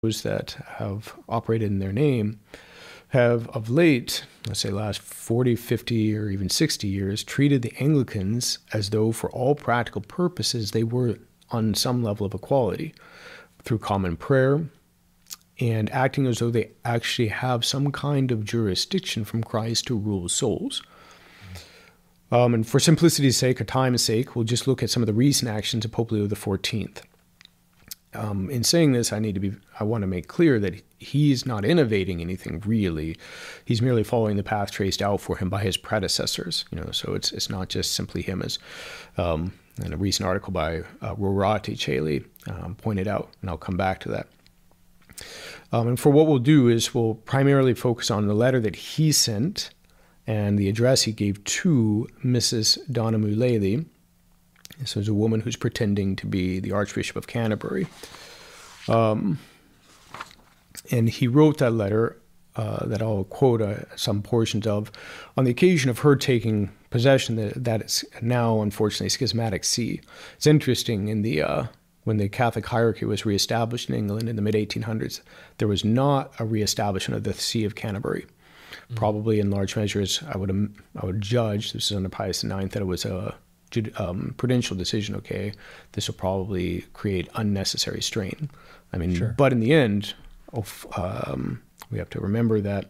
those that have operated in their name have of late, let's say last 40, 50, or even 60 years, treated the Anglicans as though for all practical purposes they were on some level of equality through common prayer and acting as though they actually have some kind of jurisdiction from Christ to rule souls. And for simplicity's sake or time's sake, we'll just look at some of the recent actions of Pope Leo XIV. In saying this, I want to make clear that he's not innovating anything really. He's merely following the path traced out for him by his predecessors. So it's not just simply him, as in a recent article by Rorati Chaley pointed out, and I'll come back to that. And for what we'll do is we'll primarily focus on the letter that he sent and the address he gave to Mrs. Donna Mullally. This was a woman who's pretending to be the Archbishop of Canterbury. And he wrote that letter that I'll quote some portions of on the occasion of her taking possession that is now, unfortunately, schismatic see. It's interesting, when the Catholic hierarchy was reestablished in England in the mid-1800s, there was not a reestablishment of the See of Canterbury. Probably in large measures, I would judge, this is under Pius IX, that it was a prudential decision. Okay, this will probably create unnecessary strain. Sure. But in the end, we have to remember that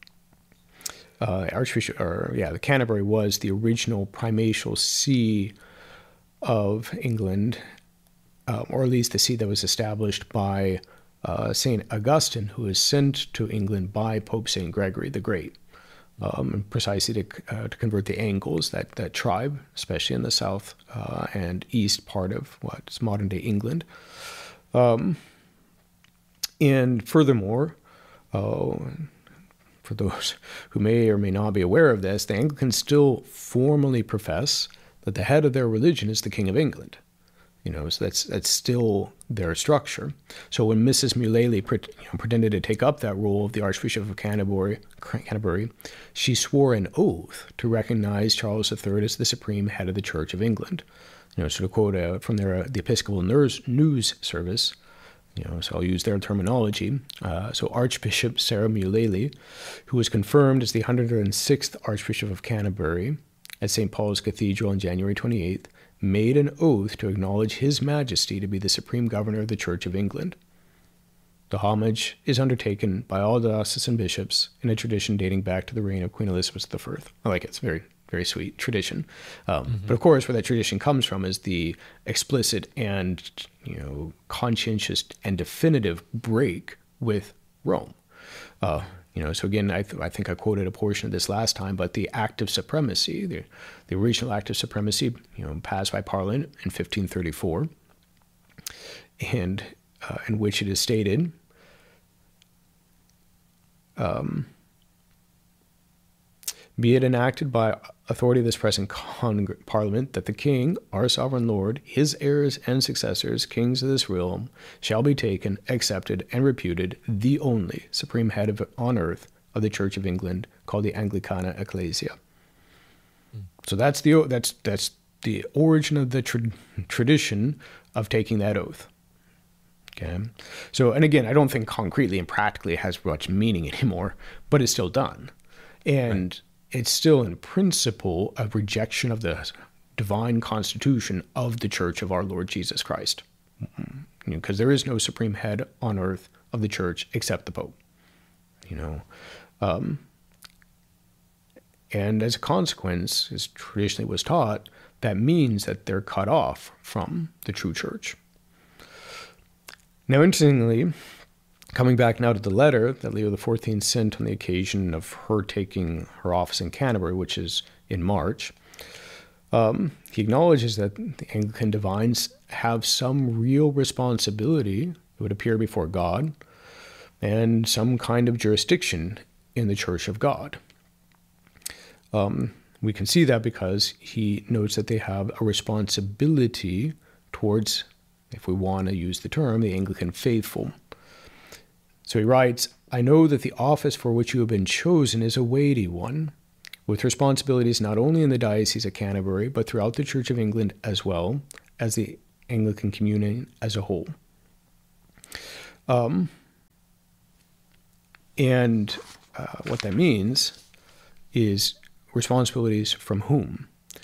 the Canterbury was the original primatial see of England, or at least the see that was established by St. Augustine, who was sent to England by Pope St. Gregory the Great, precisely to convert the Angles, that tribe, especially in the south and east part of what's modern-day England. And furthermore, for those who may or may not be aware of this, the Anglicans still formally profess that the head of their religion is the King of England. So that's still their structure. So when Mrs. Mullally pretended to take up that role of the Archbishop of Canterbury, she swore an oath to recognize Charles III as the supreme head of the Church of England. So to quote from the Episcopal News Service, so I'll use their terminology. So Archbishop Sarah Mullally, who was confirmed as the 106th Archbishop of Canterbury at St. Paul's Cathedral on January 28th, made an oath to acknowledge His Majesty to be the Supreme Governor of the Church of England. The homage is undertaken by all diocesan bishops in a tradition dating back to the reign of Queen Elizabeth I. I like it. It's a very, very sweet tradition. But of course, where that tradition comes from is the explicit and conscientious and definitive break with Rome. So again, I think I quoted a portion of this last time, but the Act of Supremacy, the original Act of Supremacy, passed by Parliament in 1534, and in which it is stated, be it enacted by authority of this present Parliament that the King, our sovereign Lord, his heirs and successors, kings of this realm, shall be taken, accepted, and reputed the only supreme head on earth of the Church of England, called the Anglicana Ecclesia. So that's the origin of the tradition of taking that oath. Okay. So, and again, I don't think concretely and practically it has much meaning anymore, but it's still done. And right. It's still in principle a rejection of the divine constitution of the Church of our Lord Jesus Christ. Because there is no supreme head on earth of the Church except the Pope. And as a consequence, as traditionally was taught, that means that they're cut off from the true Church. Now, interestingly, coming back now to the letter that Leo XIV sent on the occasion of her taking her office in Canterbury, which is in March, he acknowledges that the Anglican divines have some real responsibility, it would appear, before God, and some kind of jurisdiction in the Church of God. We can see that because he notes that they have a responsibility towards, if we want to use the term, the Anglican faithful. So he writes, I know that the office for which you have been chosen is a weighty one, with responsibilities not only in the Diocese of Canterbury, but throughout the Church of England as well as the Anglican communion as a whole. And what that means is responsibilities from whom?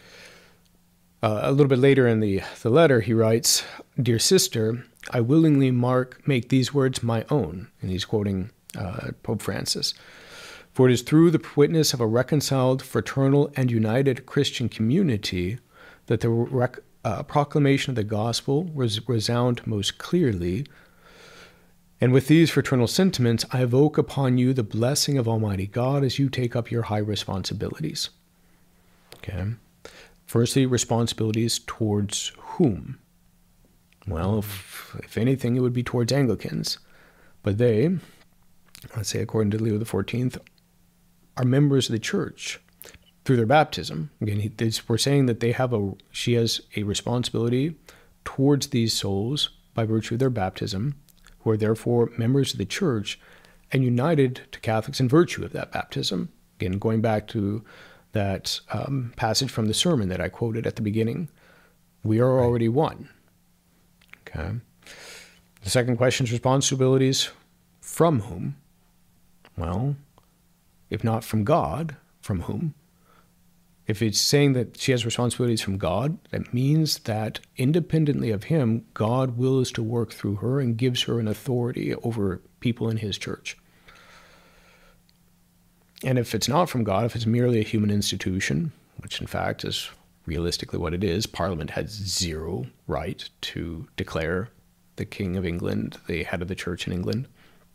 A little bit later in the letter, he writes, "Dear sister, I willingly make these words my own." And he's quoting Pope Francis. "For it is through the witness of a reconciled, fraternal, and united Christian community that the proclamation of the gospel resound most clearly. And with these fraternal sentiments, I evoke upon you the blessing of Almighty God as you take up your high responsibilities." Okay. Firstly, responsibilities towards whom? Well, if anything, it would be towards Anglicans. But they, let's say according to Leo XIV, are members of the church through their baptism. Again, we're saying that she has a responsibility towards these souls by virtue of their baptism, who are therefore members of the church and united to Catholics in virtue of that baptism. Again, going back to that passage from the sermon that I quoted at the beginning, we are already one. Okay. The second question is responsibilities from whom? Well, if not from God, from whom? If it's saying that she has responsibilities from God, that means that independently of him, God wills to work through her and gives her an authority over people in his church. And if it's not from God, if it's merely a human institution, which in fact is realistically what it is, Parliament has zero right to declare the King of England the head of the church in England,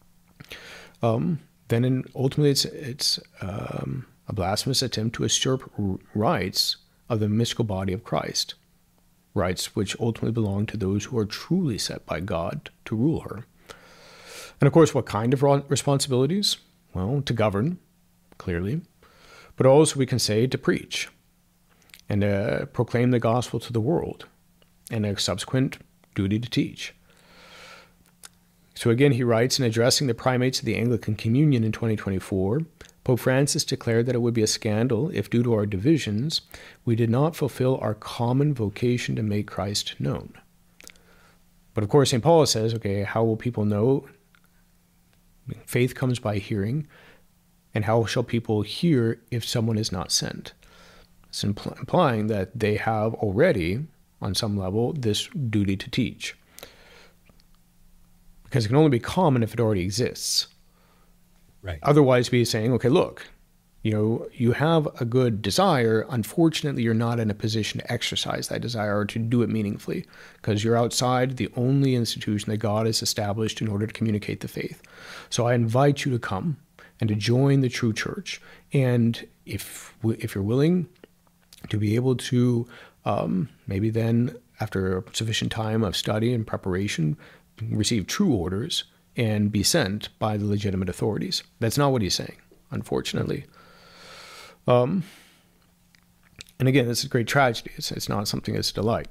then ultimately it's a blasphemous attempt to usurp rights of the mystical body of Christ, rights which ultimately belong to those who are truly set by God to rule her. And of course, what kind of responsibilities? Well, to govern, clearly, but also we can say to preach and proclaim the gospel to the world, and a subsequent duty to teach. So again, he writes, in addressing the primates of the Anglican Communion in 2024, Pope Francis declared that it would be a scandal if, due to our divisions, we did not fulfill our common vocation to make Christ known. But of course, St. Paul says, okay, how will people know? Faith comes by hearing, and how shall people hear if someone is not sent? It's implying that they have already, on some level, this duty to teach. Because it can only be common if it already exists. Right. Otherwise, be saying, okay, look, you have a good desire. Unfortunately, you're not in a position to exercise that desire or to do it meaningfully because you're outside the only institution that God has established in order to communicate the faith. So I invite you to come and to join the true church. And if you're willing to be able to maybe then, after a sufficient time of study and preparation, receive true orders and be sent by the legitimate authorities. That's not what he's saying, unfortunately. And again, this is a great tragedy. It's not something that's a delight.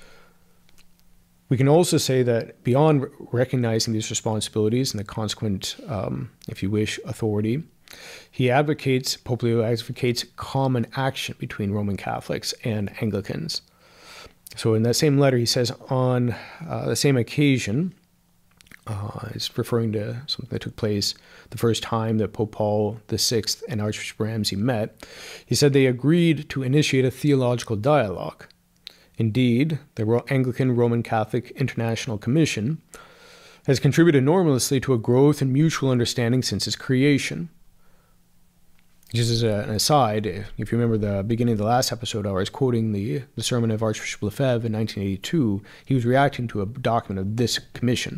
We can also say that beyond recognizing these responsibilities and the consequent, if you wish, authority, Pope Leo advocates common action between Roman Catholics and Anglicans. So in that same letter, he says, on the same occasion, it's referring to something that took place the first time that Pope Paul VI and Archbishop Ramsey met. He said they agreed to initiate a theological dialogue. Indeed, the Anglican Roman Catholic International Commission has contributed enormously to a growth in mutual understanding since its creation. Just as an aside, if you remember the beginning of the last episode, I was quoting the sermon of Archbishop Lefebvre in 1982. He was reacting to a document of this commission.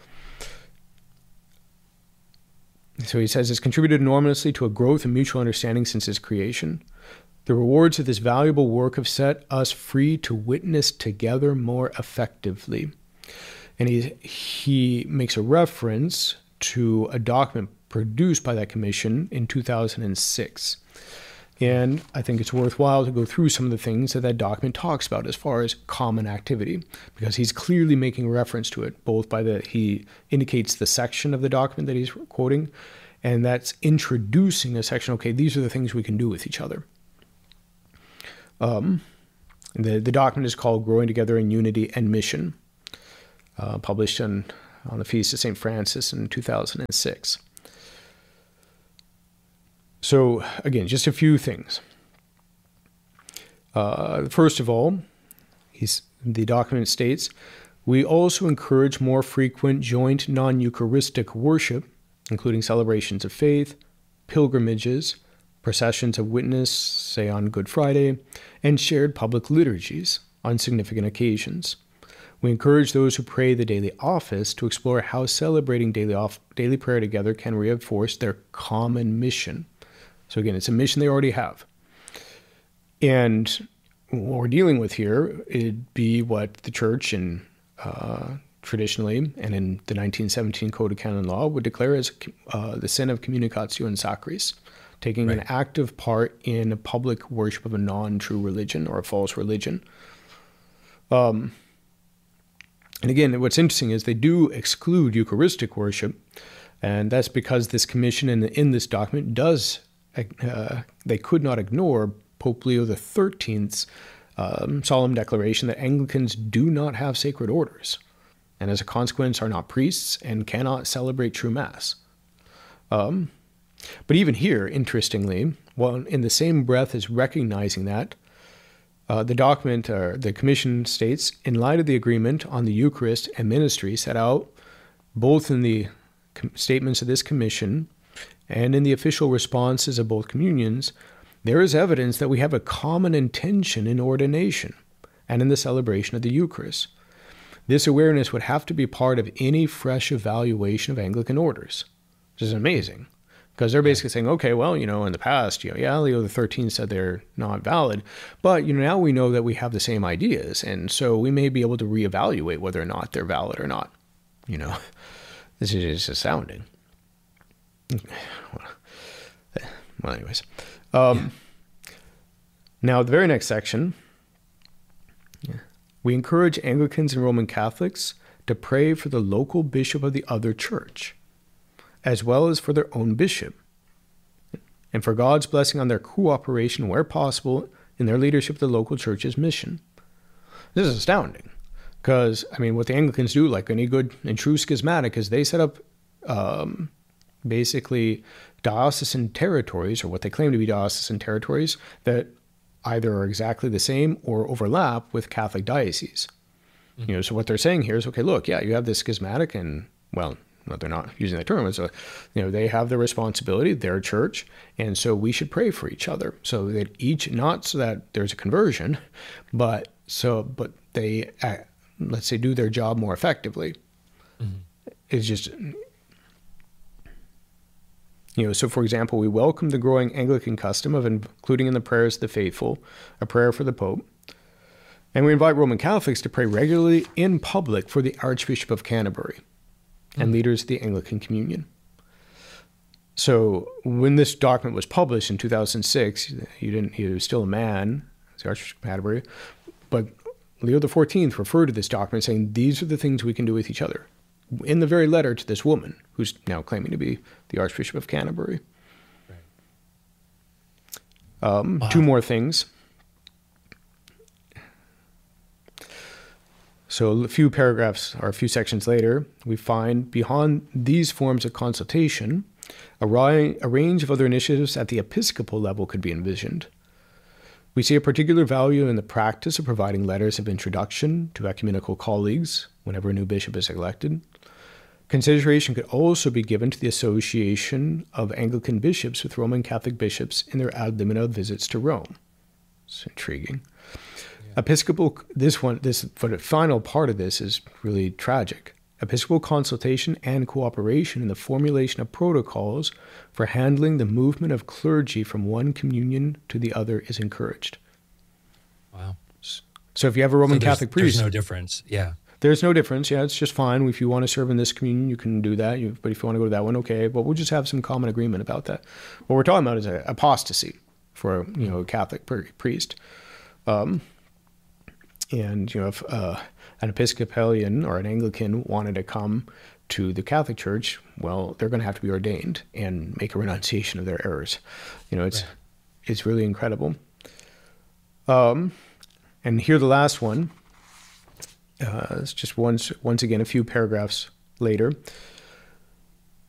So he says, it's contributed enormously to a growth in mutual understanding since its creation. The rewards of this valuable work have set us free to witness together more effectively. And he makes a reference to a document produced by that commission in 2006. And I think it's worthwhile to go through some of the things that document talks about as far as common activity, because he's clearly making reference to it, both he indicates the section of the document that he's quoting, and that's introducing a section, okay, these are the things we can do with each other. The document is called Growing Together in Unity and Mission, published on the Feast of St. Francis in 2006. So again, just a few things. First of all, the document states, we also encourage more frequent joint non-Eucharistic worship, including celebrations of faith, pilgrimages, processions of witness, say on Good Friday, and shared public liturgies on significant occasions. We encourage those who pray the daily office to explore how celebrating daily prayer together can reinforce their common mission. So again, it's a mission they already have. And what we're dealing with here, it'd be what the church traditionally and in the 1917 Code of Canon Law would declare as the sin of communicatio in sacris, taking an active part in a public worship of a non-true religion or a false religion. And again, what's interesting is they do exclude Eucharistic worship, and that's because this commission in this document does, they could not ignore Pope Leo XIII's solemn declaration that Anglicans do not have sacred orders, and as a consequence are not priests and cannot celebrate true Mass. But even here, interestingly, well, in the same breath as recognizing that, the document, or the commission states, in light of the agreement on the Eucharist and ministry set out both in the statements of this commission and in the official responses of both communions, there is evidence that we have a common intention in ordination and in the celebration of the Eucharist. This awareness would have to be part of any fresh evaluation of Anglican orders, which is amazing. Because they're basically saying, okay, well, in the past, Leo XIII said they're not valid, but, now we know that we have the same ideas, and so we may be able to reevaluate whether or not they're valid or not. This is just astounding. Well, anyways. Now, the very next section, we encourage Anglicans and Roman Catholics to pray for the local bishop of the other church, as well as for their own bishop, and for God's blessing on their cooperation where possible in their leadership of the local church's mission. This is astounding, because, what the Anglicans do, like any good and true schismatic, is they set up basically diocesan territories, or what they claim to be diocesan territories, that either are exactly the same or overlap with Catholic dioceses. Mm-hmm. So what they're saying here is, okay, look, you have this schismatic, and, well, they're not using that term. So, they have the responsibility, their church, and so we should pray for each other. So that each, not so that there's a conversion, but they, let's say, do their job more effectively. Mm-hmm. It's just, so for example, we welcome the growing Anglican custom of including in the prayers of the faithful a prayer for the Pope. And we invite Roman Catholics to pray regularly in public for the Archbishop of Canterbury and leaders of the Anglican Communion. So when this document was published in 2006, he was still a man, the Archbishop of Canterbury, but Leo XIV referred to this document saying, these are the things we can do with each other, in the very letter to this woman who's now claiming to be the Archbishop of Canterbury. Wow. Two more things. So a few paragraphs or a few sections later, we find beyond these forms of consultation, a range of other initiatives at the episcopal level could be envisioned. We see a particular value in the practice of providing letters of introduction to ecumenical colleagues whenever a new bishop is elected. Consideration could also be given to the association of Anglican bishops with Roman Catholic bishops in their ad limina visits to Rome. It's intriguing. Episcopal, for the final part of this is really tragic. Episcopal consultation and cooperation in the formulation of protocols for handling the movement of clergy from one communion to the other is encouraged. Wow. So if you have a Roman Catholic priest... There's no difference, yeah. There's no difference, it's just fine. If you want to serve in this communion, you can do that. But if you want to go to that one, okay. But we'll just have some common agreement about that. What we're talking about is apostasy for a Catholic priest. And if an Episcopalian or an Anglican wanted to come to the Catholic Church, well, they're going to have to be ordained and make a renunciation of their errors. It's really incredible. And here the last one. It's just once again a few paragraphs later.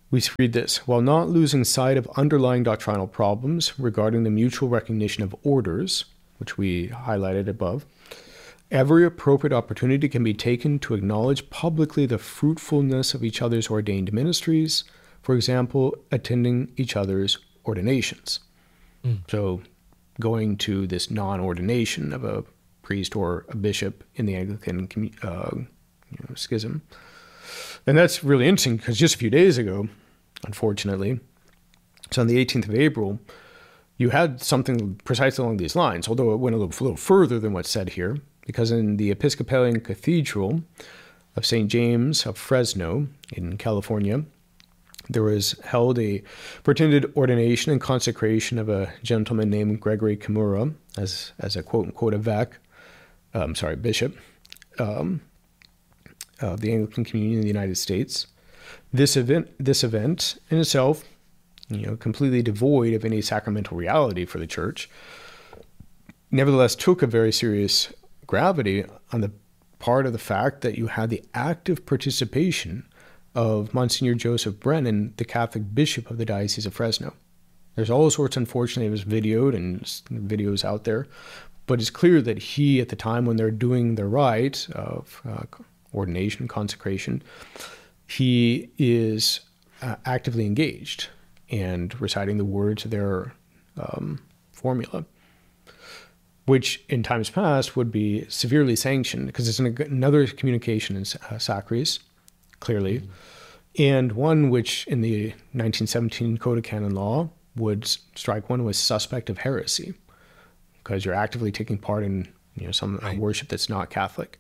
We read this: while not losing sight of underlying doctrinal problems regarding the mutual recognition of orders, which we highlighted above, every appropriate opportunity can be taken to acknowledge publicly the fruitfulness of each other's ordained ministries, for example, attending each other's ordinations. So going to this non-ordination of a priest or a bishop in the Anglican schism. And that's really interesting because just a few days ago, unfortunately, so on the 18th of April, you had something precisely along these lines, although it went a little further than what's said here, because in the Episcopalian Cathedral of St. James of Fresno in California, there was held a pretended ordination and consecration of a gentleman named Gregory Kimura as a quote-unquote bishop of the Anglican Communion in the United States. This event in itself, completely devoid of any sacramental reality for the Church, nevertheless took a very serious gravity on the part of the fact that you had the active participation of Monsignor Joseph Brennan, the Catholic Bishop of the Diocese of Fresno. There's all sorts, unfortunately, it was videoed and videos out there, but it's clear that he, at the time when they're doing the rite of ordination, consecration, he is actively engaged and reciting the words of their formula, which in times past would be severely sanctioned because it's another communication in Sacris, clearly, and one which in the 1917 Code of Canon Law would strike one as suspect of heresy because you're actively taking part in some worship that's not Catholic.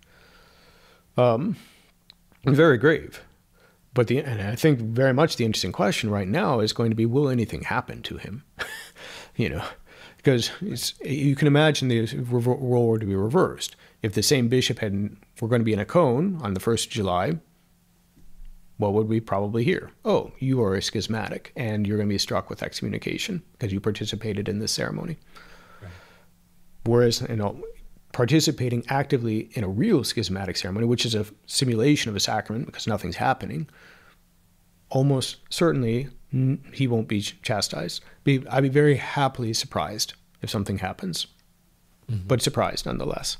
Very grave. But and I think very much the interesting question right now is going to be, will anything happen to him? Because you can imagine the role were to be reversed. If the same bishop were going to be in a cone on the 1st of July, what would we probably hear? Oh, you are a schismatic, and you're going to be struck with excommunication because you participated in this ceremony. Right. Whereas, participating actively in a real schismatic ceremony, which is a simulation of a sacrament because nothing's happening, almost certainly he won't be chastised. I'd be very happily surprised if something happens, but surprised nonetheless.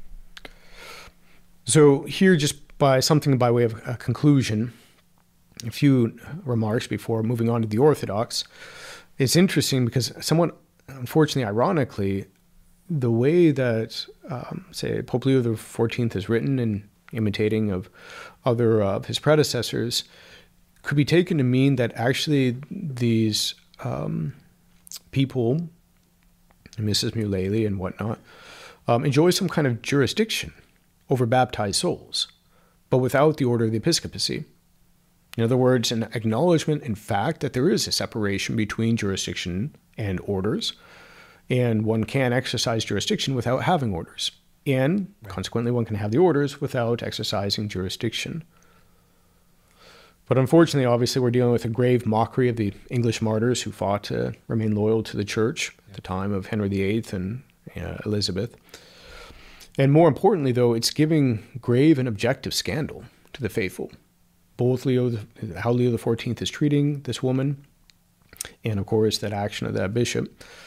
So here, just by way of a conclusion, a few remarks before moving on to the Orthodox. It's interesting because somewhat, unfortunately, ironically, the way that, say, Pope Leo XIV is written and imitating of other of his predecessors could be taken to mean that actually these people, Mrs. Mullally and whatnot, enjoy some kind of jurisdiction over baptized souls, but without the order of the episcopacy. In other words, an acknowledgement, in fact, that there is a separation between jurisdiction and orders, and one can exercise jurisdiction without having orders. And consequently, one can have the orders without exercising jurisdiction. But unfortunately, obviously, we're dealing with a grave mockery of the English martyrs who fought to remain loyal to the Church at the time of Henry VIII and Elizabeth. And more importantly, though, it's giving grave and objective scandal to the faithful. Both how Leo XIV is treating this woman, and of course that action of that bishop.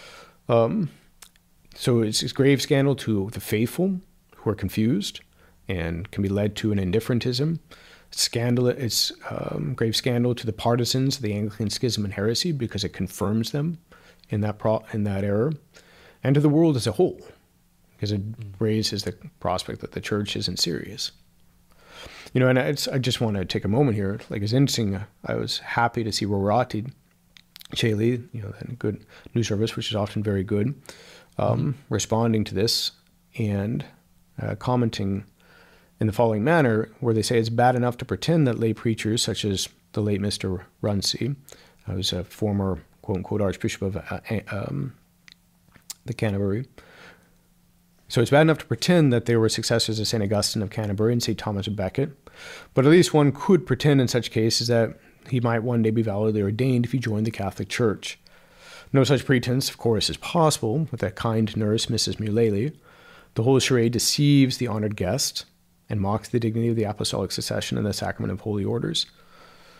So it's grave scandal to the faithful who are confused and can be led to an indifferentism. It's grave scandal to the partisans of the Anglican schism and heresy because it confirms them in that error, and to the world as a whole because it raises the prospect that the Church isn't serious. And I just want to take a moment here. Like, it's interesting. I was happy to see Rorati Cheli, that good news service, which is often very good, responding to this and commenting in the following manner, where they say it's bad enough to pretend that lay preachers, such as the late Mr. Runcie, who's a former quote-unquote Archbishop of the Canterbury. So it's bad enough to pretend that they were successors of St. Augustine of Canterbury and St. Thomas of Becket, but at least one could pretend in such cases that he might one day be validly ordained if he joined the Catholic Church. No such pretense, of course, is possible with that kind nurse, Mrs. Mullally. The whole charade deceives the honored guest and mocks the dignity of the apostolic succession and the sacrament of holy orders.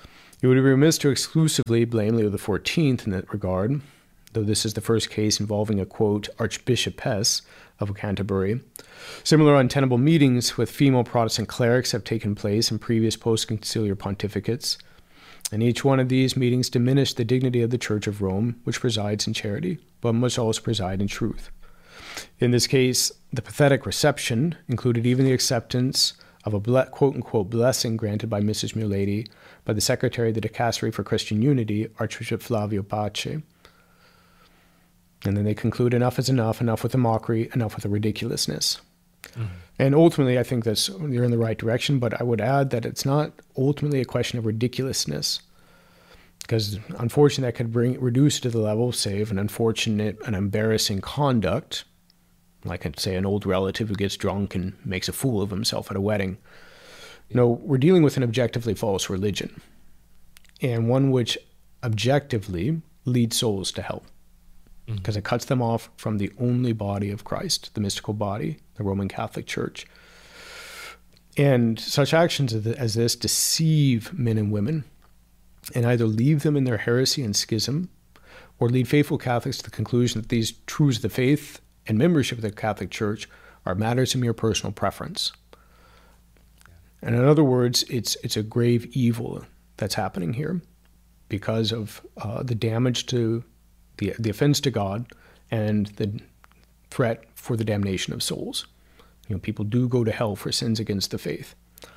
He would be remiss to exclusively blame Leo XIV in that regard, though this is the first case involving a, quote, archbishopess of Canterbury. Similar untenable meetings with female Protestant clerics have taken place in previous post-conciliar pontificates, and each one of these meetings diminished the dignity of the Church of Rome, which presides in charity, but must also preside in truth. In this case, the pathetic reception included even the acceptance of a quote-unquote blessing granted by Mrs. Mulady by the Secretary of the Dicastery for Christian Unity, Archbishop Flavio Pace. And then they conclude, enough is enough with the mockery, enough with the ridiculousness. Mm-hmm. And ultimately, I think you're in the right direction, but I would add that it's not ultimately a question of ridiculousness, because unfortunately that could reduce to the level, say, of an unfortunate and embarrassing conduct, like I'd say an old relative who gets drunk and makes a fool of himself at a wedding. No, we're dealing with an objectively false religion, and one which objectively leads souls to hell, because it cuts them off from the only body of Christ, the mystical body, the Roman Catholic Church. And such actions as this deceive men and women and either leave them in their heresy and schism or lead faithful Catholics to the conclusion that these truths of the faith and membership of the Catholic Church are matters of mere personal preference. And in other words, it's a grave evil that's happening here because of the damage to the offense to God and the threat for the damnation of souls. People do go to hell for sins against the faith.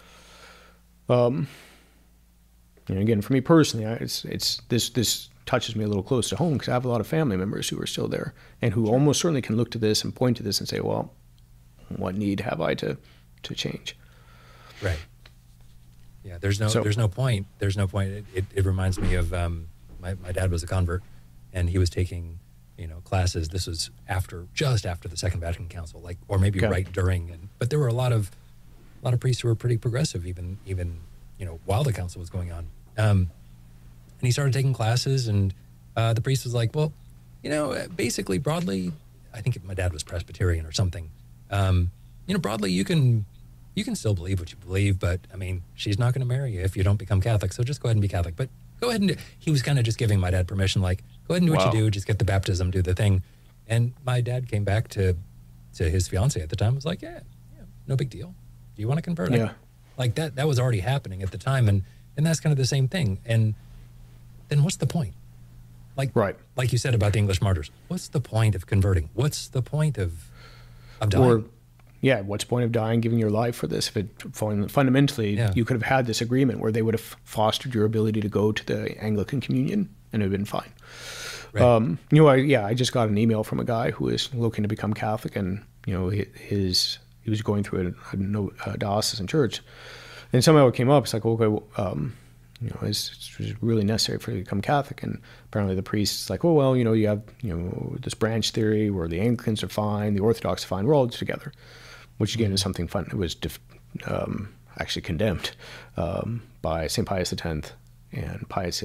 Again, for me personally, this touches me a little close to home because I have a lot of family members who are still there and who almost certainly can look to this and point to this and say, well, what need have I to change? Right. Yeah, there's no point. There's no point. It reminds me of my dad was a convert, and he was taking classes. This was just after the Second Vatican Council, or maybe right during. But there were a lot of priests who were pretty progressive, even while the council was going on. And he started taking classes, and the priest was like, well, basically broadly, I think my dad was Presbyterian or something. Broadly, you can still believe what you believe, but I mean, she's not going to marry you if you don't become Catholic. So just go ahead and be Catholic. But go ahead and he was kind of just giving my dad permission, like, go ahead and do what you do, just get the baptism, do the thing. And my dad came back to his fiance at the time, was like, yeah, no big deal. Do you want to convert? Yeah. Like that was already happening at the time. And that's kind of the same thing. And then what's the point? Like you said about the English martyrs, what's the point of converting? What's the point of dying? What's the point of dying, giving your life for this? If it fundamentally, you could have had this agreement where they would have fostered your ability to go to the Anglican Communion, and it would have been fine. Right. I just got an email from a guy who is looking to become Catholic, and he was going through a diocesan church, and somehow it came up. It's like, okay, it's really necessary for you to become Catholic, and apparently the priest's like, well, you have this branch theory where the Anglicans are fine, the Orthodox are fine, we're all together. Which again is something fun. It was actually condemned by St. Pius X and Pius XI.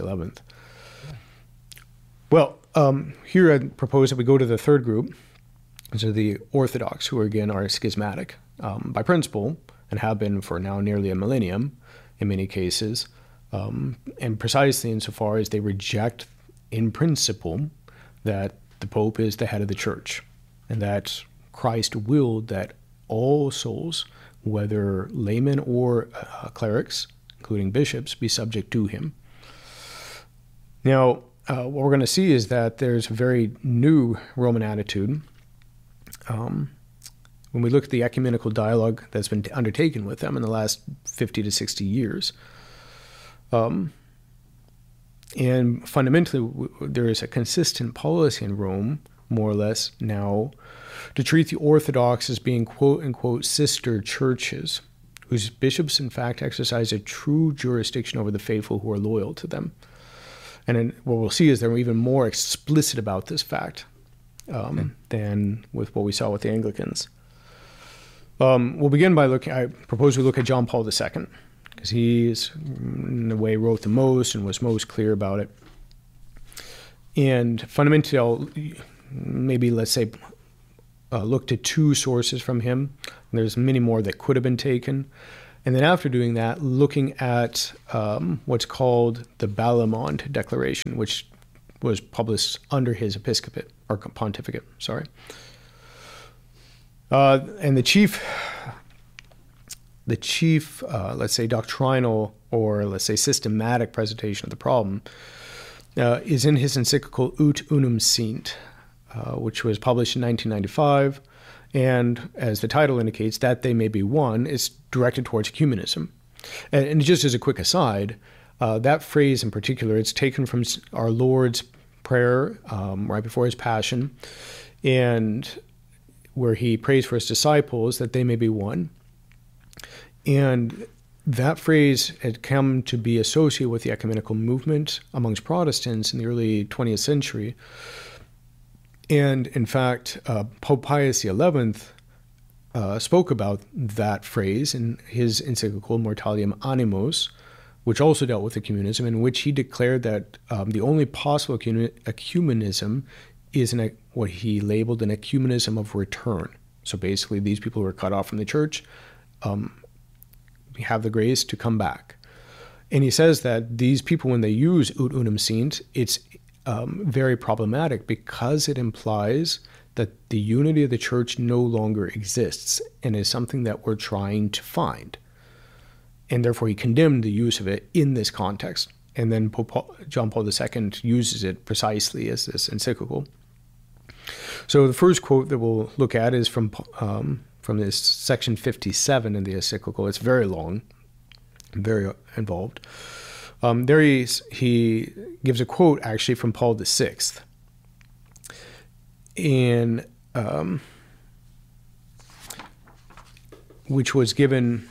Well, here I propose that we go to the third group. These are the Orthodox, who again are schismatic by principle and have been for now nearly a millennium in many cases, and precisely insofar as they reject in principle that the Pope is the head of the Church and that Christ willed that all souls, whether laymen or clerics, including bishops, be subject to him. Now, what we're going to see is that there's a very new Roman attitude. When we look at the ecumenical dialogue that's been undertaken with them in the last 50 to 60 years, and fundamentally, there is a consistent policy in Rome, more or less now, to treat the Orthodox as being quote-unquote sister churches, whose bishops in fact exercise a true jurisdiction over the faithful who are loyal to them. And then what we'll see is they're even more explicit about this fact than with what we saw with the Anglicans. We'll begin by I propose we look at John Paul II, because he is, in a way, wrote the most and was most clear about it. And fundamentally, I'll maybe, let's say, look to two sources from him. There's many more that could have been taken. And then after doing that, looking at what's called the Balamont Declaration, which was published under his episcopate, or pontificate, sorry. And the chief, let's say, doctrinal or let's say systematic presentation of the problem is in his encyclical Ut Unum Sint, which was published in 1995. And as the title indicates, that they may be one, is directed towards ecumenism. And just as a quick aside, that phrase in particular, it's taken from our Lord's Prayer right before his Passion, and where he prays for his disciples that they may be one. And that phrase had come to be associated with the ecumenical movement amongst Protestants in the early 20th century. And in fact, Pope Pius XI spoke about that phrase in his encyclical Mortalium Animos, which also dealt with ecumenism, in which he declared that the only possible ecumenism is what he labeled an ecumenism of return. So basically, these people who are cut off from the church have the grace to come back. And he says that these people, when they use Ut Unum Sint, it's very problematic because it implies that the unity of the church no longer exists and is something that we're trying to find. And therefore he condemned the use of it in this context. And then Pope John Paul II uses it precisely as this encyclical. So the first quote that we'll look at is from this section 57 in the encyclical. It's very long, very involved. There he gives a quote actually from Paul VI, in which was given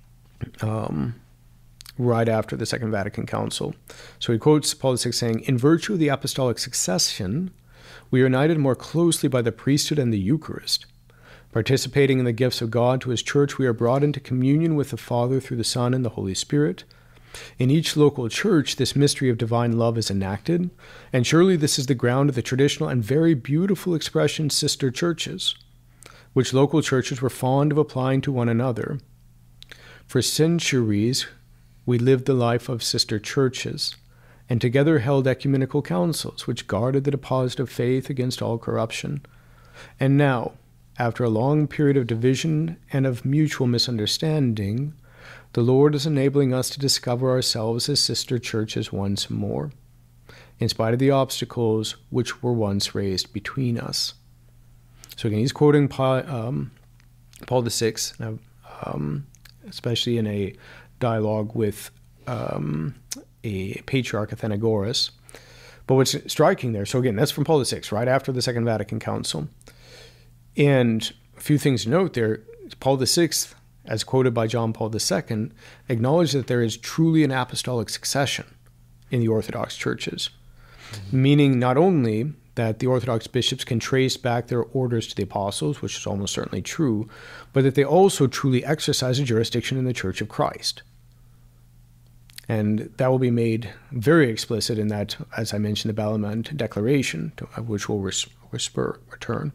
right after the Second Vatican Council. So he quotes Paul VI saying, "In virtue of the apostolic succession, we are united more closely by the priesthood and the Eucharist. Participating in the gifts of God to his church, we are brought into communion with the Father through the Son and the Holy Spirit. In each local church, this mystery of divine love is enacted, and surely this is the ground of the traditional and very beautiful expression sister churches, which local churches were fond of applying to one another. For centuries, we lived the life of sister churches, and together held ecumenical councils, which guarded the deposit of faith against all corruption. And now, after a long period of division and of mutual misunderstanding, the Lord is enabling us to discover ourselves as sister churches once more, in spite of the obstacles which were once raised between us." So again, he's quoting Paul VI, especially in a dialogue with a patriarch, Athenagoras. But what's striking there, so again, that's from Paul VI, right after the Second Vatican Council. And a few things to note there, Paul VI, as quoted by John Paul II, acknowledged that there is truly an apostolic succession in the Orthodox churches, meaning not only that the Orthodox bishops can trace back their orders to the apostles, which is almost certainly true, but that they also truly exercise a jurisdiction in the Church of Christ. And that will be made very explicit in that, as I mentioned, the Balamont Declaration, to which we'll return.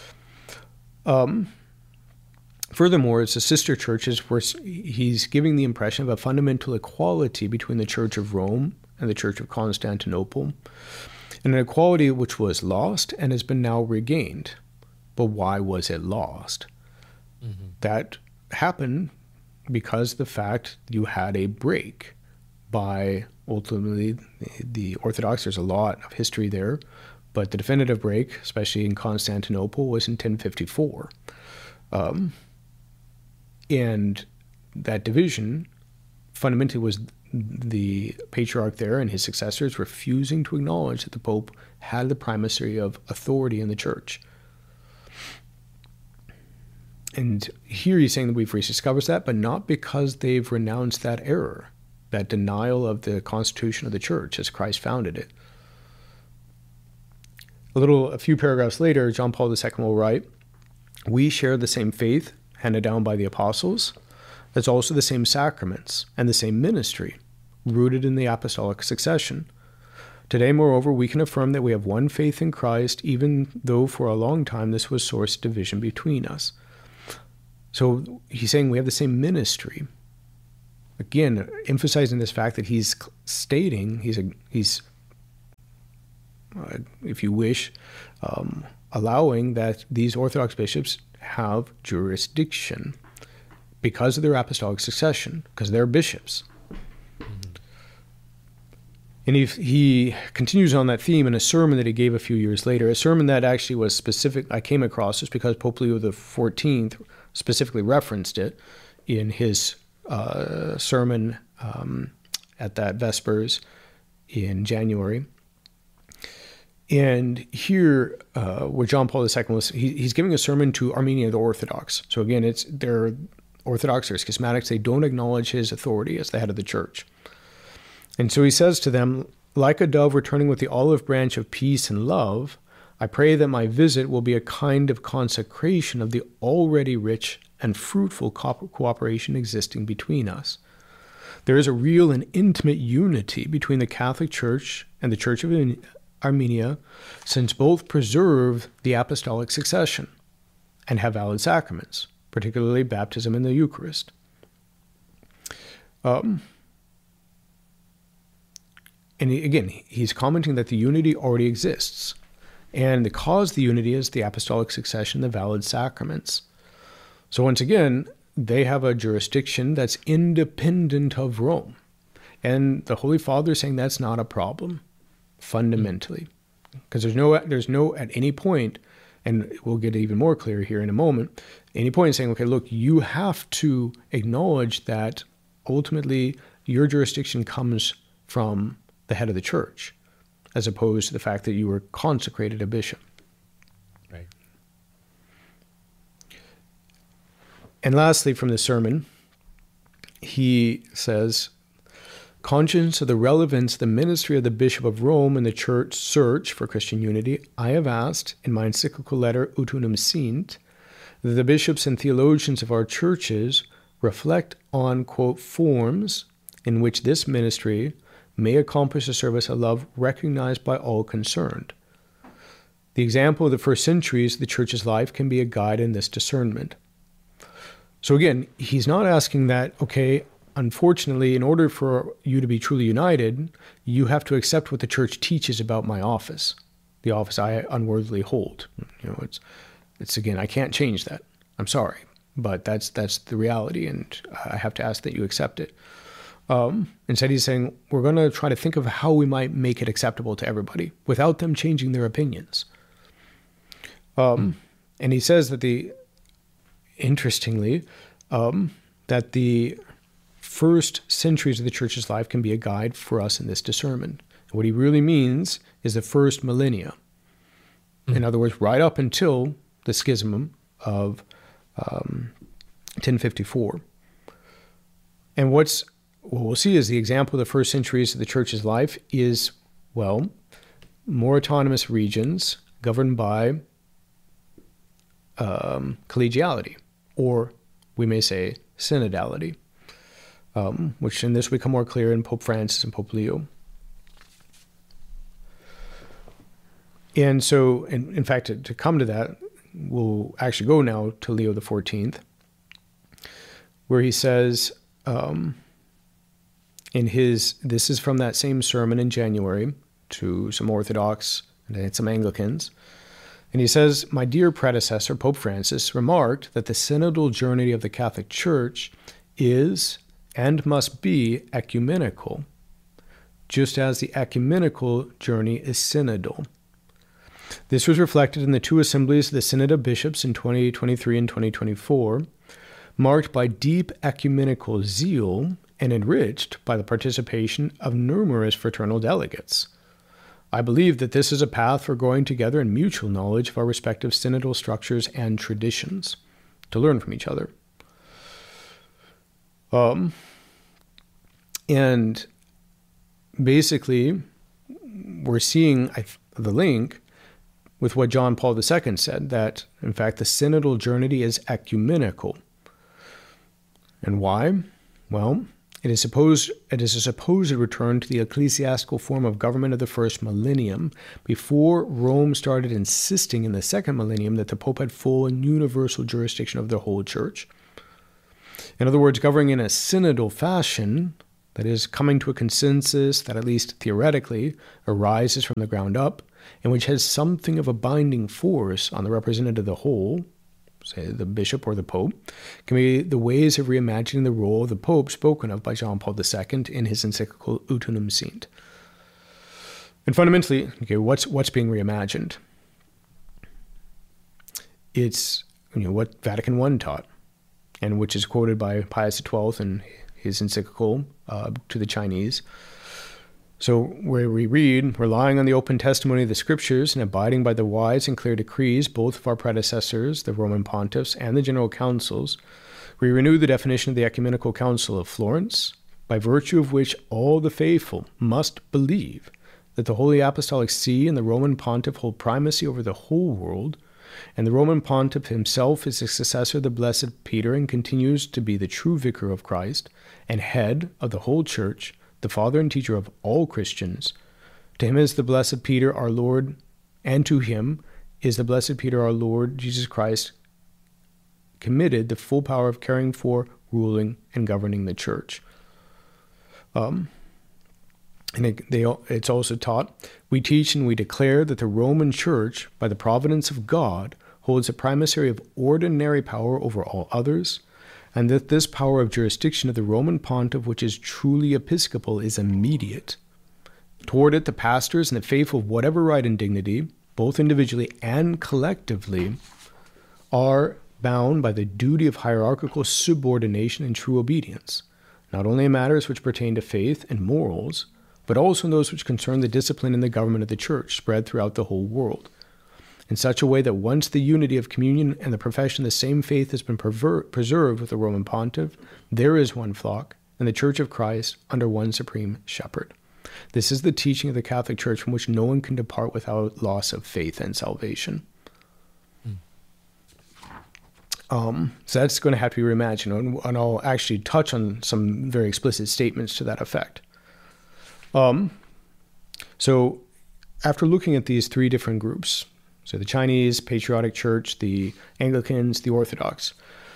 Furthermore, it's the sister churches where he's giving the impression of a fundamental equality between the Church of Rome and the Church of Constantinople, and an equality which was lost and has been now regained. But why was it lost? Mm-hmm. That happened because of the fact you had a break by ultimately the Orthodox. There's a lot of history there, but the definitive break, especially in Constantinople, was in 1054. And that division fundamentally was the patriarch there and his successors refusing to acknowledge that the Pope had the primacy of authority in the church. And here he's saying that we've rediscovered that, but not because they've renounced that error, that denial of the constitution of the church as Christ founded it. A few paragraphs later, John Paul II will write, "We share the same faith handed down by the apostles. There's also the same sacraments and the same ministry, rooted in the apostolic succession. Today, moreover, we can affirm that we have one faith in Christ, even though for a long time this was source of division between us." So he's saying we have the same ministry. again, emphasizing this fact that he's stating, if you wish, allowing that these Orthodox bishops have jurisdiction because of their apostolic succession, because they're bishops. And he continues on that theme in a sermon that he gave a few years later, a sermon that actually was specific. I came across this because Pope Leo XIV specifically referenced it in his sermon at that Vespers in January. And here, where John Paul II was, he's giving a sermon to Armenia, the Orthodox. So again, they're Orthodox, they're schismatics. They don't acknowledge his authority as the head of the church. And so he says to them, like a dove returning with the olive branch of peace and love, I pray that my visit will be a kind of consecration of the already rich and fruitful cooperation existing between us. There is a real and intimate unity between the Catholic Church and the Church of Armenia, since both preserve the apostolic succession and have valid sacraments, particularly baptism and the Eucharist. And again, he's commenting that the unity already exists. And the cause of the unity is the apostolic succession, the valid sacraments. So once again, they have a jurisdiction that's independent of Rome. And the Holy Father is saying that's not a problem, fundamentally. Because there's no, at any point, and we'll get even more clear here in a moment, any point saying, okay, look, you have to acknowledge that ultimately your jurisdiction comes from the head of the church, as opposed to the fact that you were consecrated a bishop. Right. And lastly, from the sermon, he says, conscious of the relevance of the ministry of the Bishop of Rome and the church search for Christian unity, I have asked in my encyclical letter Ut Unum Sint that the bishops and theologians of our churches reflect on, quote, forms in which this ministry may accomplish a service of love recognized by all concerned. The example of the first centuries of the church's life can be a guide in this discernment. So again, he's not asking that, okay, unfortunately, in order for you to be truly united, you have to accept what the church teaches about my office, the office I unworthily hold. You know, it's again, I can't change that. I'm sorry, but that's the reality, and I have to ask that you accept it. Instead, he's saying, we're going to try to think of how we might make it acceptable to everybody without them changing their opinions. And he says that interestingly, that the first centuries of the church's life can be a guide for us in this discernment. And what he really means is the first millennia. In other words, right up until the schism of 1054. And what we'll see is the example of the first centuries of the church's life is, well, more autonomous regions governed by collegiality, or we may say synodality, which in this will become more clear in Pope Francis and Pope Leo. And so, in fact, to come to that, we'll actually go now to Leo XIV, where he says, this is from that same sermon in January to some Orthodox and some Anglicans. And he says, my dear predecessor, Pope Francis, remarked that the synodal journey of the Catholic Church is and must be ecumenical, just as the ecumenical journey is synodal. This was reflected in the two assemblies of the Synod of Bishops in 2023 and 2024, marked by deep ecumenical zeal and enriched by the participation of numerous fraternal delegates. I believe that this is a path for growing together in mutual knowledge of our respective synodal structures and traditions, to learn from each other. And basically, we're seeing the link with what John Paul II said, that, in fact, the synodal journey is ecumenical. And why? Well, it is a supposed return to the ecclesiastical form of government of the first millennium, before Rome started insisting in the second millennium that the Pope had full and universal jurisdiction of the whole church. In other words, governing in a synodal fashion, that is, coming to a consensus that, at least theoretically, arises from the ground up, and which has something of a binding force on the representative of the whole, say the bishop or the pope, can be the ways of reimagining the role of the pope spoken of by John Paul II in his encyclical Ut Unum Sint. And fundamentally, okay, what's being reimagined? It's what Vatican I taught, and which is quoted by Pius XII in his encyclical to the Chinese. So where we read, relying on the open testimony of the scriptures and abiding by the wise and clear decrees, both of our predecessors, the Roman pontiffs, and the general councils, we renew the definition of the Ecumenical Council of Florence, by virtue of which all the faithful must believe that the Holy Apostolic See and the Roman pontiff hold primacy over the whole world, and the Roman pontiff himself is the successor of the blessed Peter and continues to be the true vicar of Christ and head of the whole church, the father and teacher of all Christians. To him is the blessed Peter our Lord, and to him is the blessed Peter our Lord Jesus Christ committed the full power of caring for, ruling, and governing the church. It's also taught, we teach and we declare that the Roman Church, by the providence of God, holds a primacy of ordinary power over all others, and that this power of jurisdiction of the Roman pontiff, which is truly episcopal, is immediate. Toward it, the pastors and the faithful of whatever right and dignity, both individually and collectively, are bound by the duty of hierarchical subordination and true obedience, not only in matters which pertain to faith and morals, but also in those which concern the discipline and the government of the church spread throughout the whole world, in such a way that once the unity of communion and the profession of the same faith has been preserved with the Roman pontiff, there is one flock, and the Church of Christ under one supreme shepherd. This is the teaching of the Catholic Church from which no one can depart without loss of faith and salvation. So that's going to have to be reimagined, and I'll actually touch on some very explicit statements to that effect. So after looking at these three different groups, so the Chinese, Patriotic Church, the Anglicans, the Orthodox,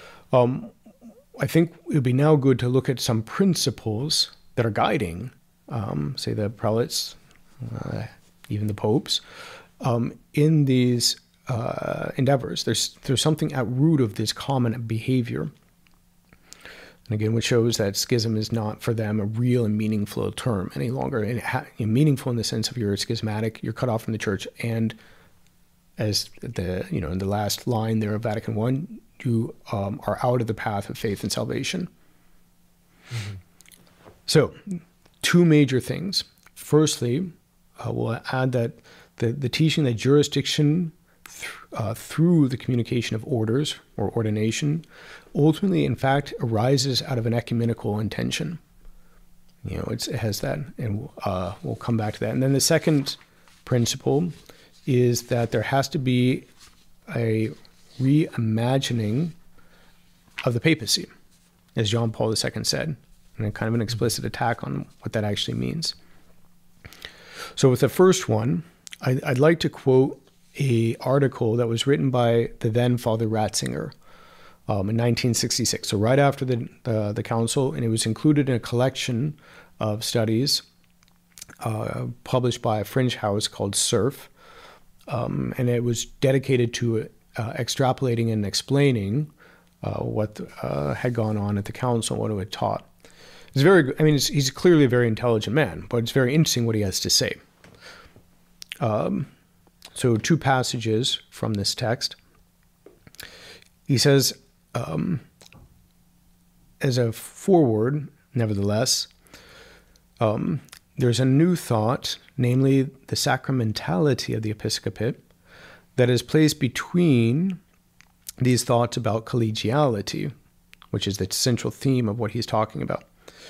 I think it would be now good to look at some principles that are guiding, say, the prelates, even the popes, in these endeavors. There's something at root of this common behavior. And again, which shows that schism is not for them a real and meaningful term any longer. Meaningful in the sense of you're schismatic, you're cut off from the church, and as in the last line there of Vatican I, you are out of the path of faith and salvation. Mm-hmm. So, two major things. Firstly, we'll add that the teaching that jurisdiction through the communication of orders or ordination ultimately, in fact, arises out of an ecumenical intention. It has that, and we'll come back to that. And then the second principle is that there has to be a reimagining of the papacy, as John Paul II said, and a kind of an explicit attack on what that actually means. So with the first one, I'd like to quote an article that was written by the then Father Ratzinger in 1966, so right after the council, and it was included in a collection of studies published by a French house called Cerf, and it was dedicated to extrapolating and explaining what had gone on at the council, what it had taught. It's very good. I mean, he's clearly a very intelligent man, but it's very interesting what he has to say. So two passages from this text. He says, as a foreword, nevertheless, there's a new thought, namely the sacramentality of the episcopate, that is placed between these thoughts about collegiality, which is the central theme of what he's talking about.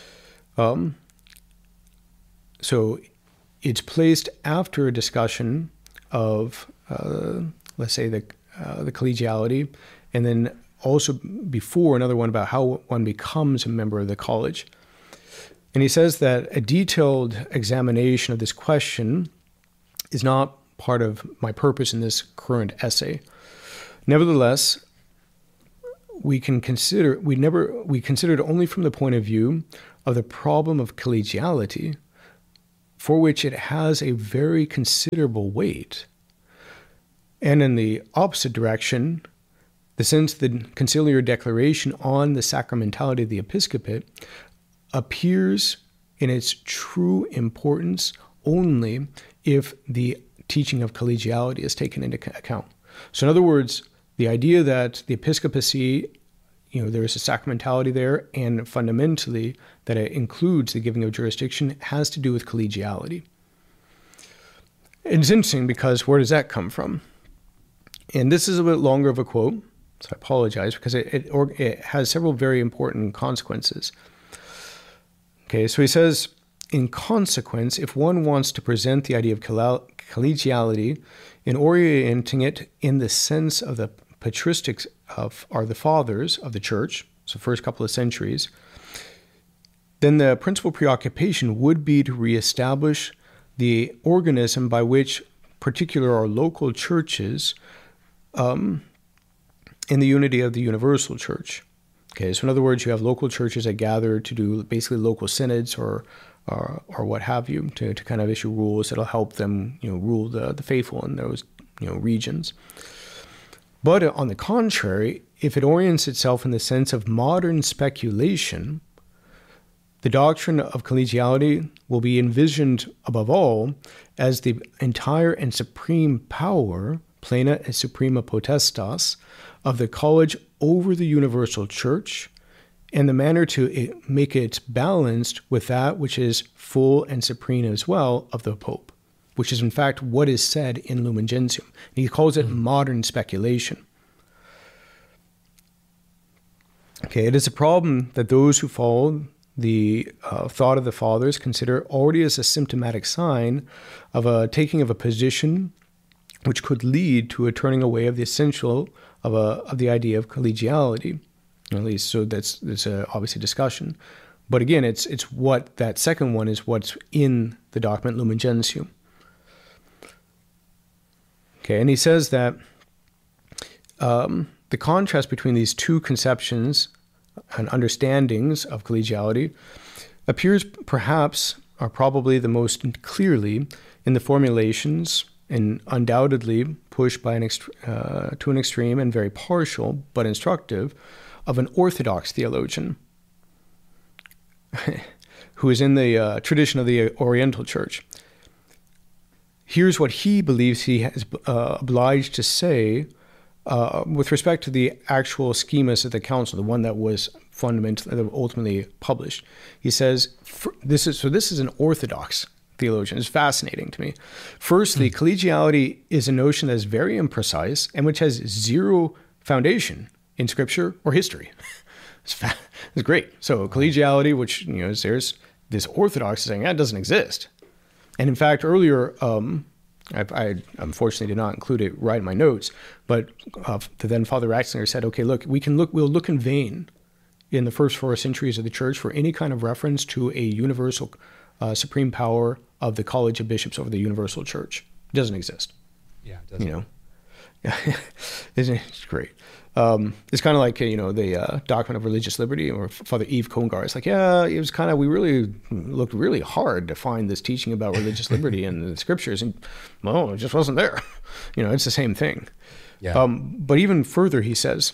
So it's placed after a discussion of, let's say, the collegiality, and then also before another one about how one becomes a member of the college. And he says that a detailed examination of this question is not part of my purpose in this current essay. Nevertheless, we consider it only from the point of view of the problem of collegiality, for which it has a very considerable weight. And in the opposite direction, the sense the conciliar declaration on the sacramentality of the episcopate appears in its true importance only if the teaching of collegiality is taken into account. So in other words, the idea that the episcopacy, there is a sacramentality there, and fundamentally that it includes the giving of jurisdiction, has to do with collegiality. It's interesting because where does that come from? And this is a bit longer of a quote, so I apologize, because it has several very important consequences. Okay, so he says, in consequence, if one wants to present the idea of collegiality in orienting it in the sense of the patristics are the fathers of the church, so first couple of centuries, then the principal preoccupation would be to reestablish the organism by which particular or local churches in the unity of the universal church. Okay, so in other words, you have local churches that gather to do basically local synods or what have you, to kind of issue rules that'll help them, rule the faithful in those, regions. But on the contrary, if it orients itself in the sense of modern speculation, the doctrine of collegiality will be envisioned above all as the entire and supreme power, plena et suprema potestas, of the college over the universal church, and the manner to make it balanced with that which is full and supreme as well of the Pope, which is in fact what is said in Lumen Gentium. And he calls it modern speculation. Okay, it is a problem that those who follow the thought of the fathers consider already as a symptomatic sign of a taking of a position which could lead to a turning away of the essential of the idea of collegiality. At least, so that's obviously discussion. But again, it's what that second one is what's in the document Lumen Gentium. Okay, and he says that the contrast between these two conceptions and understandings of collegiality appears perhaps, or probably the most clearly, in the formulations, and undoubtedly pushed by to an extreme and very partial, but instructive, of an Orthodox theologian who is in the tradition of the Oriental Church. Here's what he believes he has obliged to say with respect to the actual schemas of the council, the one that was ultimately published. He says, this is an Orthodox theologian. It's fascinating to me. Firstly, collegiality is a notion that is very imprecise and which has zero foundation in Scripture or history. It's great. So collegiality, which there's this Orthodox saying that doesn't exist. And in fact, earlier, I unfortunately did not include it right in my notes, but the then Father Ratzinger said, okay, we'll look in vain in the first 4 centuries of the Church for any kind of reference to a universal supreme power of the College of Bishops over the Universal Church. It doesn't exist. Yeah, it doesn't. It's great. It's kind of like, the doctrine of religious liberty, or Father Yves Congar. It's like, it was kind of, we really looked really hard to find this teaching about religious liberty in the Scriptures, and it just wasn't there. It's the same thing. Yeah. But even further, he says,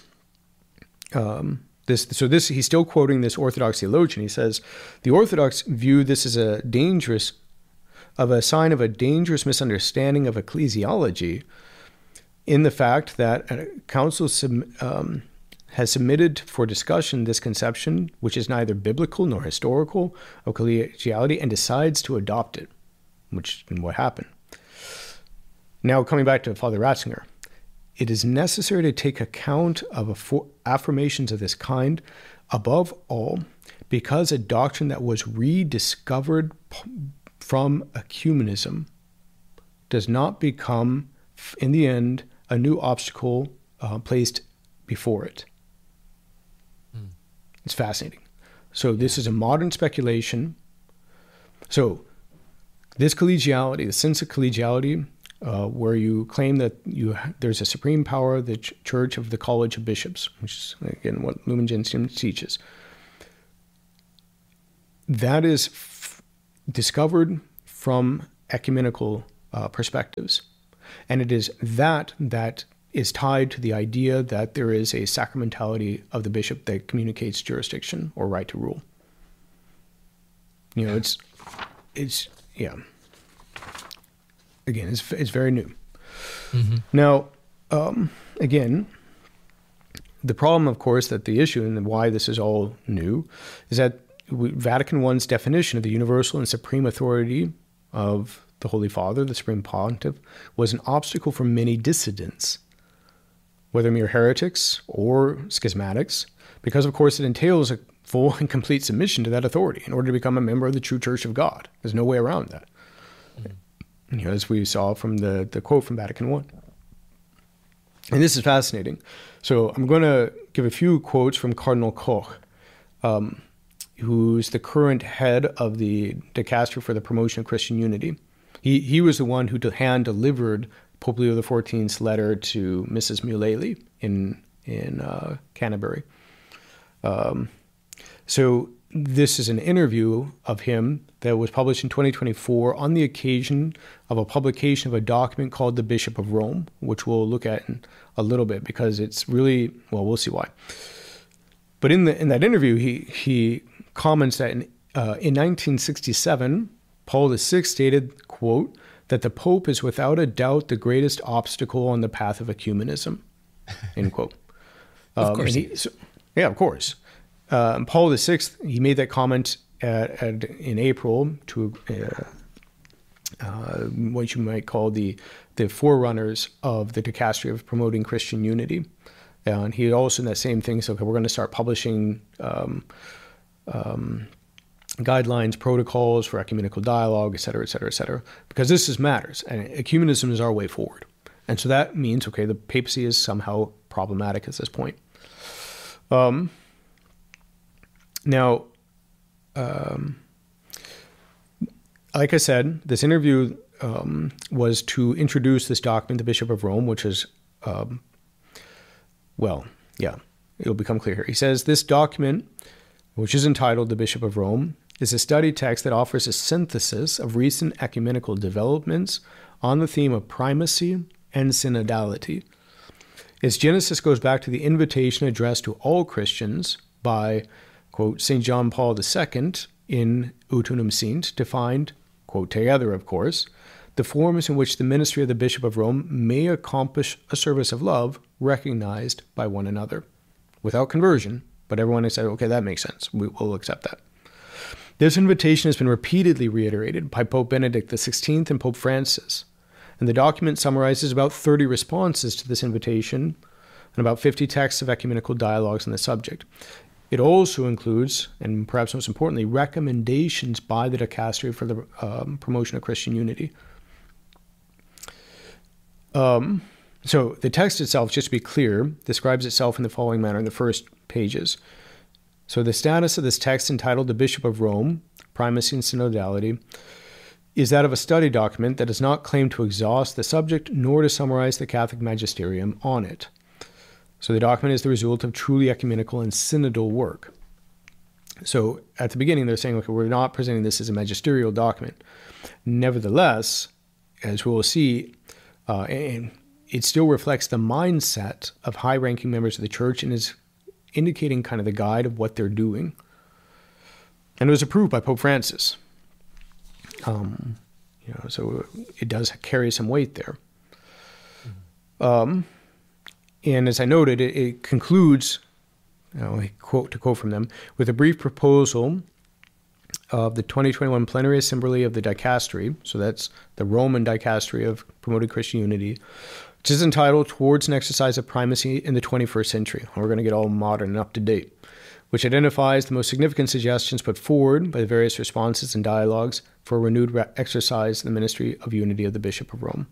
he's still quoting this Orthodox theologian. He says, the Orthodox view this as a sign of a dangerous misunderstanding of ecclesiology, in the fact that a council has submitted for discussion this conception, which is neither biblical nor historical, of collegiality, and decides to adopt it, which is what happened. Now, coming back to Father Ratzinger, it is necessary to take account of affirmations of this kind, above all, because a doctrine that was rediscovered from ecumenism does not become, in the end, a new obstacle placed before it. It's fascinating. So this is a modern speculation. So this collegiality, the sense of collegiality, where you claim that there's a supreme power, the Church of the College of Bishops, which is, again, what Lumen Gentium teaches. That is discovered from ecumenical perspectives. And it is that is tied to the idea that there is a sacramentality of the bishop that communicates jurisdiction or right to rule. It's again, it's very new. Mm-hmm. Now, again, the problem, of course, that the issue and why this is all new is that Vatican I's definition of the universal and supreme authority of the Holy Father, the Supreme Pontiff, was an obstacle for many dissidents, whether mere heretics or schismatics, because, of course, it entails a full and complete submission to that authority in order to become a member of the true Church of God. There's no way around that. Mm-hmm. As we saw from the quote from Vatican I. And this is fascinating. So I'm going to give a few quotes from Cardinal Koch, who's the current head of the Dicastery for the Promotion of Christian Unity. He was the one who hand-delivered Pope Leo XIV's letter to Mrs. Mullally in Canterbury. So this is an interview of him that was published in 2024 on the occasion of a publication of a document called the Bishop of Rome, which we'll look at in a little bit because it's really, well, we'll see why. But in that interview, he comments that in 1967, Paul VI stated, quote, that the Pope is without a doubt the greatest obstacle on the path of ecumenism, end quote. Of course. Of course. Paul VI, he made that comment in April to what you might call the forerunners of the Dicastery of Promoting Christian Unity. And he also, in that same thing, said, okay, we're going to start publishing guidelines, protocols for ecumenical dialogue, et cetera, et cetera, et cetera, because this matters, and ecumenism is our way forward. And so that means, okay, the papacy is somehow problematic at this point. Now, like I said, this interview was to introduce this document, the Bishop of Rome, which is, it'll become clear here. He says, this document, which is entitled The Bishop of Rome, is a study text that offers a synthesis of recent ecumenical developments on the theme of primacy and synodality. Its genesis goes back to the invitation addressed to all Christians by, quote, St. John Paul II in Ut Unum Sint, defined, quote, together, of course, the forms in which the ministry of the Bishop of Rome may accomplish a service of love recognized by one another. Without conversion, but everyone has said, okay, that makes sense. We'll accept that. This invitation has been repeatedly reiterated by Pope Benedict XVI and Pope Francis, and the document summarizes about 30 responses to this invitation and about 50 texts of ecumenical dialogues on the subject. It also includes, and perhaps most importantly, recommendations by the Dicastery for the Promotion of Christian Unity. So the text itself, just to be clear, describes itself in the following manner in the first pages. So the status of this text, entitled The Bishop of Rome, Primacy and Synodality, is that of a study document that does not claim to exhaust the subject nor to summarize the Catholic magisterium on it. So the document is the result of truly ecumenical and synodal work. So at the beginning, they're saying, okay, we're not presenting this as a magisterial document. Nevertheless, as we will see, and it still reflects the mindset of high-ranking members of the Church and is indicating kind of the guide of what they're doing. And it was approved by Pope Francis. So it does carry some weight there. And as I noted, it concludes, to quote from them, with a brief proposal of the 2021 Plenary Assembly of the Dicastery, so that's the Roman Dicastery of Promoting Christian Unity, which is entitled Towards an Exercise of Primacy in the 21st Century. We're going to get all modern and up to date, which identifies the most significant suggestions put forward by the various responses and dialogues for a renewed exercise in the ministry of unity of the Bishop of Rome.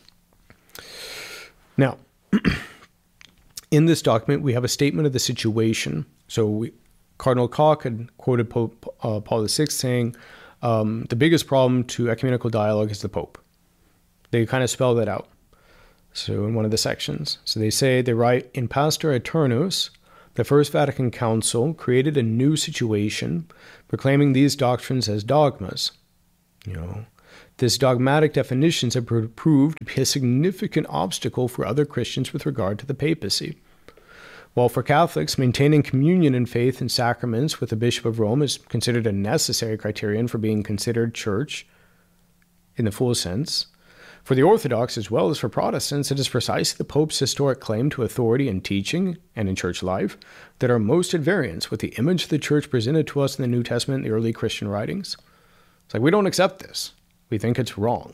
Now, in this document, we have a statement of the situation. So Cardinal Koch had quoted Pope Paul VI saying, the biggest problem to ecumenical dialogue is the Pope. they kind of spell that out. So in one of the sections. So they write, in Pastor Aeternus, the First Vatican Council created a new situation, proclaiming these doctrines as dogmas. This dogmatic definitions have proved to be a significant obstacle for other Christians with regard to the papacy. While for Catholics, maintaining communion in faith and sacraments with the Bishop of Rome is considered a necessary criterion for being considered church in the full sense, for the Orthodox as well as for Protestants, it is precisely the Pope's historic claim to authority in teaching and in church life that are most at variance with the image the Church presented to us in the New Testament and the early Christian writings. It's like, we don't accept this. We think it's wrong.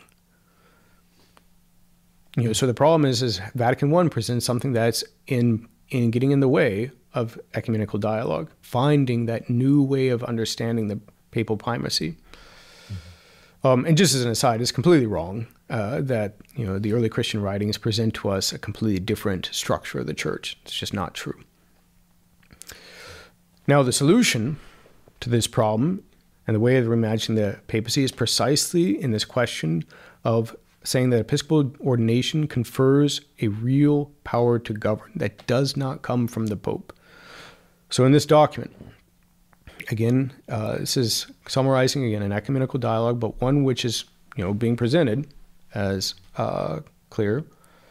So the problem is Vatican I presents something that's in getting in the way of ecumenical dialogue, finding that new way of understanding the papal primacy. And just as an aside, it's completely wrong that the early Christian writings present to us a completely different structure of the church. It's just not true. Now, the solution to this problem and the way of reimagining the papacy is precisely in this question of saying that episcopal ordination confers a real power to govern that does not come from the Pope. So in this document, again, this is summarizing, again, an ecumenical dialogue, but one which is, being presented as clear,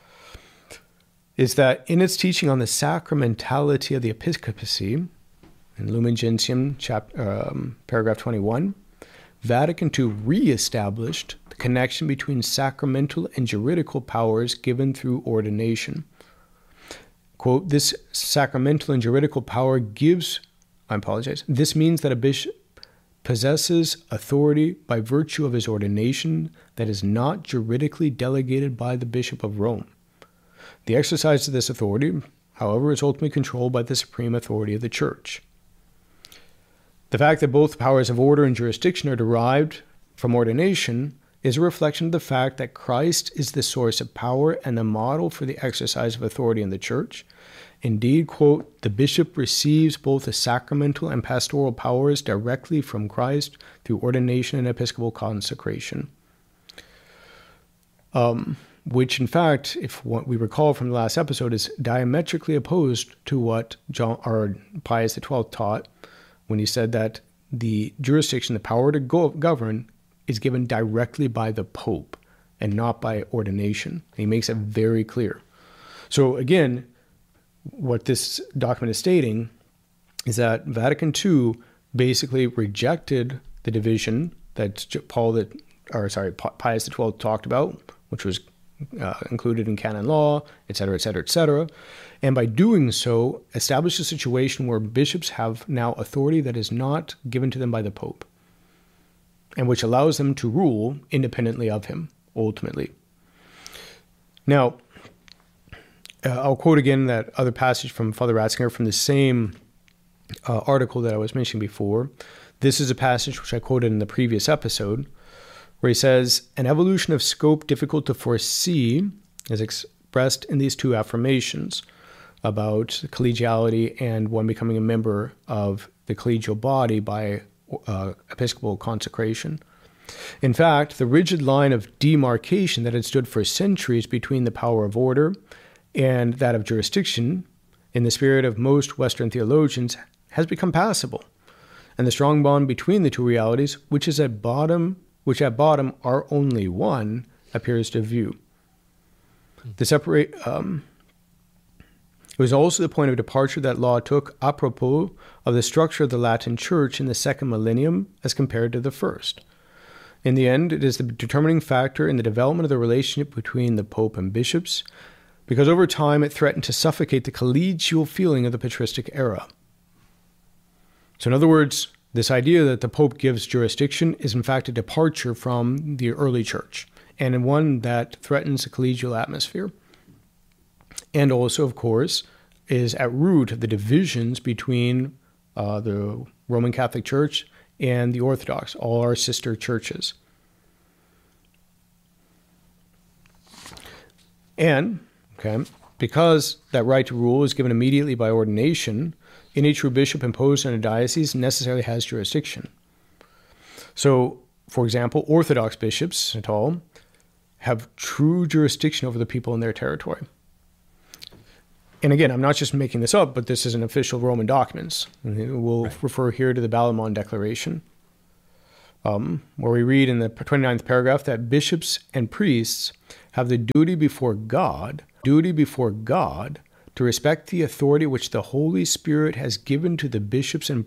is that in its teaching on the sacramentality of the episcopacy, in Lumen Gentium, paragraph 21, Vatican II reestablished the connection between sacramental and juridical powers given through ordination. Quote, this sacramental and juridical power this means that a bishop possesses authority by virtue of his ordination that is not juridically delegated by the Bishop of Rome. The exercise of this authority, however, is ultimately controlled by the supreme authority of the Church. The fact that both powers of order and jurisdiction are derived from ordination is a reflection of the fact that Christ is the source of power and the model for the exercise of authority in the Church. Indeed, quote, the bishop receives both the sacramental and pastoral powers directly from Christ through ordination and episcopal consecration. Which, in fact, if what we recall from the last episode, is diametrically opposed to what Pius XII taught when he said that the jurisdiction, the power to govern, is given directly by the Pope and not by ordination. He makes it very clear. So again, what this document is stating is that Vatican II basically rejected the division that Pius XII talked about, which was included in canon law, et cetera, et cetera, et cetera. And by doing so, established a situation where bishops have now authority that is not given to them by the Pope, and which allows them to rule independently of him, ultimately. Now, I'll quote again that other passage from Father Ratzinger from the same article that I was mentioning before. This is a passage which I quoted in the previous episode, where he says, an evolution of scope difficult to foresee is expressed in these two affirmations about collegiality and one becoming a member of the collegial body by episcopal consecration. In fact, the rigid line of demarcation that had stood for centuries between the power of order and that of jurisdiction, in the spirit of most Western theologians, has become passable, and the strong bond between the two realities, which at bottom are only one, appears to view. It was also the point of departure that law took apropos of the structure of the Latin Church in the second millennium as compared to the first. In the end, it is the determining factor in the development of the relationship between the Pope and bishops, because over time it threatened to suffocate the collegial feeling of the patristic era. So in other words, this idea that the Pope gives jurisdiction is in fact a departure from the early church, and one that threatens a collegial atmosphere. And also, of course, is at root of the divisions between the Roman Catholic Church and the Orthodox, all our sister churches. And, because that right to rule is given immediately by ordination, any true bishop imposed on a diocese necessarily has jurisdiction. So, for example, Orthodox bishops at all have true jurisdiction over the people in their territory. And again, I'm not just making this up, but this is an official Roman documents. We'll refer here to the Balamon Declaration, where we read in the 29th paragraph that bishops and priests have the duty before God to respect the authority which the Holy Spirit has given to the bishops and